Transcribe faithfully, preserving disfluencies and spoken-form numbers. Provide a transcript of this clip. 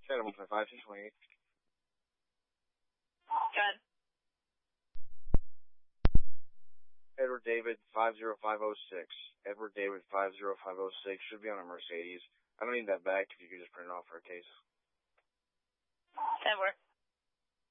Shadow one five five, six twenty-eight. Good. Edward David five zero five zero six. Edward David five zero five zero six should be on a Mercedes. I don't need that back if you could just print it off for a case. Edward.